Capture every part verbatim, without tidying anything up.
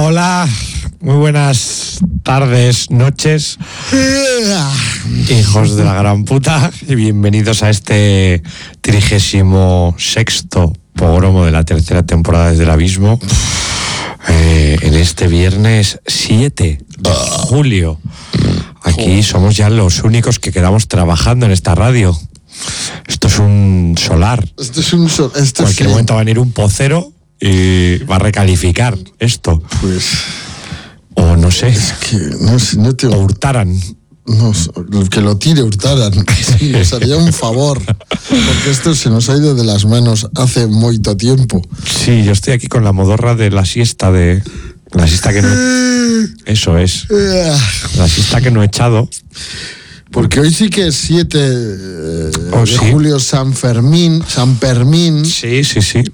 Hola, muy buenas tardes, noches, hijos de la gran puta, y bienvenidos a este trigésimo sexto pogromo de la tercera temporada desde el abismo, eh, en este viernes siete de julio. Aquí somos ya los únicos que quedamos trabajando en esta radio. Esto es un solar. Esto es un solar. En cualquier sí. momento va a venir un pocero y va a recalificar esto. Pues. O no sé. Es que no sé, no te. O Hurtaran. No, que lo tire Hurtaran. Sí, nos haría un favor. Porque esto se nos ha ido de las manos hace mucho tiempo. Sí, yo estoy aquí con la modorra de la siesta de. La siesta que no. Eso es. La siesta que no he echado. Porque hoy sí que es siete eh, oh, de sí. julio, San Fermín, San Fermín. Sí, sí, sí.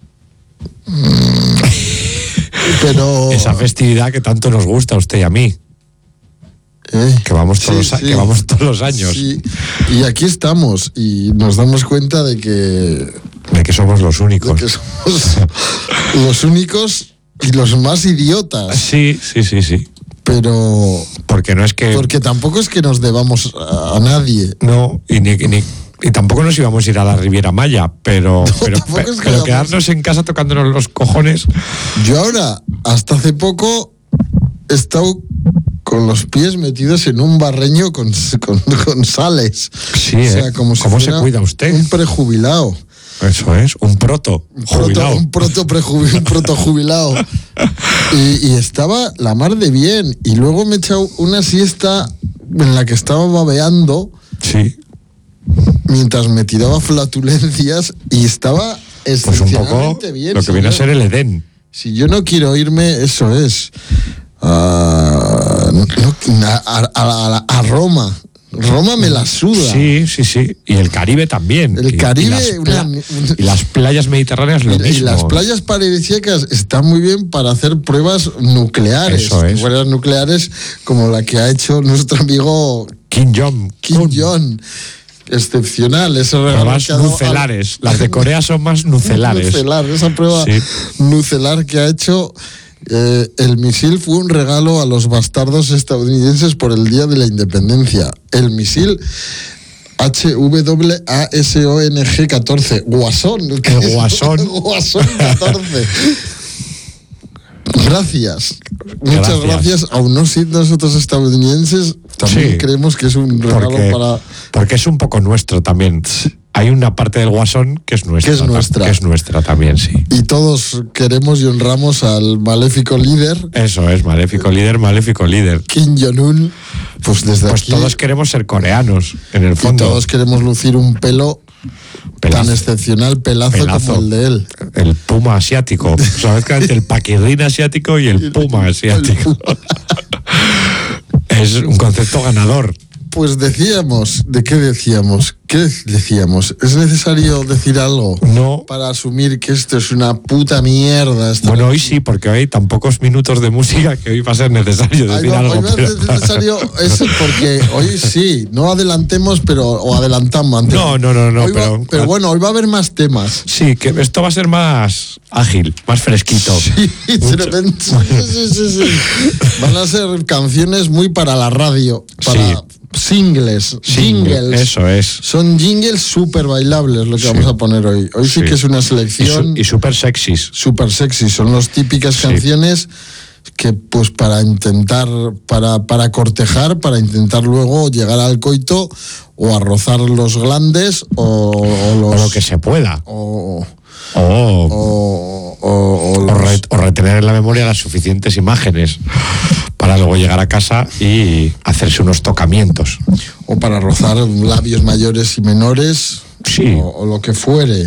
Mm, pero... Esa festividad que tanto nos gusta a usted y a mí. ¿Eh? Que, vamos todos sí, los, sí. que vamos todos los años. Sí. Y aquí estamos y nos damos cuenta de que... De que somos los únicos. De que somos los únicos y los más idiotas. Sí, sí, sí, sí. Pero... Porque no es que... Porque tampoco es que nos debamos a, a nadie. No, y, ni, ni, y tampoco nos íbamos a ir a la Riviera Maya, pero, no, pero, pe, es que pero quedarnos en casa tocándonos los cojones. Yo ahora, hasta hace poco, he estado con los pies metidos en un barreño con, con, con sales. Sí, o sea, ¿eh? como si ¿Cómo se cuida usted? Un prejubilado. Eso es, un proto jubilado. Un proto, prejubilado, un proto jubilado. Y, y estaba la mar de bien. Y luego me he echado una siesta en la que estaba babeando. Sí. Mientras me tiraba flatulencias y estaba pues un poco bien. Lo que si viene yo, a ser el Edén. Si yo no quiero irme, eso es. Uh, no, a, a, a, a Roma. Roma me la suda. Sí, sí, sí. Y el Caribe también. El y, Caribe. Y las, pla- una, y las playas mediterráneas lo y, mismo. Y las playas paradisíacas están muy bien para hacer pruebas nucleares. Eso es. Pruebas nucleares como la que ha hecho nuestro amigo Kim Jong. Kim Jong. Excepcional. Ese pruebas nucelares. Al... Las de Corea son más nucelares. Nucelar. Esa prueba sí. nucelar que ha hecho... Eh, el misil fue un regalo a los bastardos estadounidenses por el Día de la Independencia. El misil H W A S O N G catorce. Guasón. El Guasón. Guasón catorce. Gracias. Muchas gracias. gracias. Aún no siendo nosotros estadounidenses, también sí. creemos que es un regalo porque, para... Porque es un poco nuestro también. Hay una parte del Guasón que es nuestra. Que es nuestra. Que es nuestra también, sí. Y todos queremos y honramos al maléfico líder. Eso es, maléfico líder, maléfico líder. Kim Jong-un. Pues desde pues aquí... todos queremos ser coreanos, en el fondo. Y todos queremos lucir un pelo pelazo. Tan excepcional, pelazo, pelazo como el de él. El puma asiático. ¿Sabes qué? El paquirrín asiático y el puma asiático. Es un concepto ganador. Pues decíamos, ¿de qué decíamos? ¿Qué decíamos? ¿Es necesario decir algo? No. Para asumir que esto es una puta mierda. Bueno, hoy sí, porque hoy hay tan pocos minutos de música que hoy va a ser necesario decir Ay, no, algo. Hoy va a ser necesario eso porque hoy sí, no adelantemos, pero o adelantamos antes. No, no, no, no. Hoy pero, va, pero bueno, hoy va a haber más temas. Sí, que esto va a ser más ágil, más fresquito. Sí, de repente, sí, sí, sí, sí. Van a ser canciones muy para la radio, para... Sí. Singles, jingles. Eso es. Son jingles súper bailables lo que sí. vamos a poner hoy. Hoy sí, sí que es una selección. Y súper sexys. Súper sexys. Son las típicas sí. canciones que, pues, para intentar, para, para cortejar, para intentar luego llegar al coito o a rozar los glandes o, o, los, o lo que se pueda. O. O, o, o, o, o, re, o retener en la memoria las suficientes imágenes para luego llegar a casa y hacerse unos tocamientos. O para rozar labios mayores y menores. Sí. O, o lo que fuere.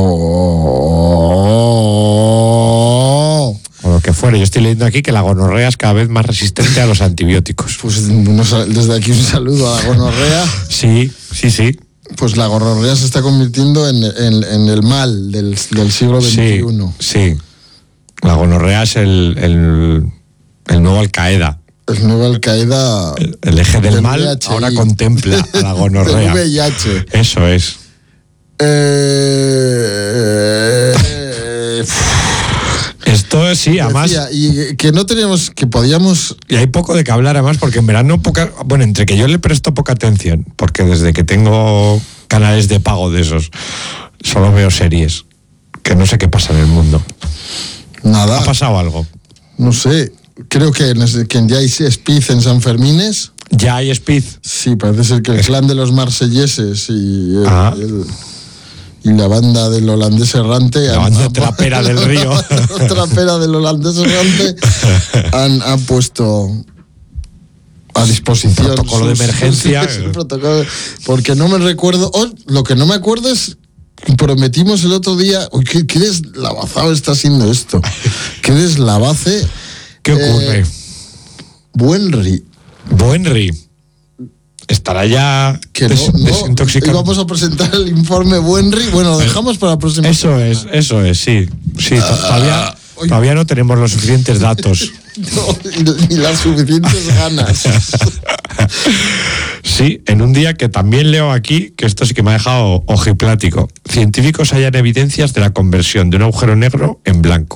O, o lo que fuere. Yo estoy leyendo aquí que la gonorrea es cada vez más resistente a los antibióticos. Pues desde aquí un saludo a la gonorrea. Sí, sí, sí. Pues la gonorrea se está convirtiendo en, en, en el mal del, del siglo veintiuno. Sí, sí. La gonorrea es el, el, el nuevo Al-Qaeda. El nuevo Al-Qaeda. El, el eje del, del mal V I H I. Ahora contempla a la gonorrea. El V I H. Eso es. Eh, eh, es Todo sí, además. Decía, y que no teníamos, que podíamos. Y hay poco de que hablar, además, porque en verano poca. Bueno, entre que yo le presto poca atención, porque desde que tengo canales de pago de esos, solo veo series. Que no sé qué pasa en el mundo. Nada. ¿Ha pasado algo? No sé. Creo que, en, que ya hay Speed en San Fermines. ¿Ya hay Speed? Sí, parece ser que el clan de los marselleses y, el, ah. el, y la banda del holandés errante... La han, banda han, trapera del río. trapera del holandés errante han, han puesto a disposición... Un protocolo sus, de emergencia. Sus, sus protocolo, porque no me recuerdo... Oh, lo que no me acuerdo es... Prometimos el otro día... Uy, ¿qué, qué deslavazado está siendo esto? ¿Qué deslavace? ¿Qué ocurre? Eh, Buenri. Buenri. Estará ya que des, no, desintoxicado. No, vamos a presentar el informe Buenri. Bueno, lo dejamos para la próxima. Eso es, eso es, sí. Sí, uh, todavía, todavía no tenemos los suficientes datos. No, ni las suficientes ganas. Sí, en un día que también leo aquí, que esto sí que me ha dejado ojiplático. Científicos hallan evidencias de la conversión de un agujero negro en blanco.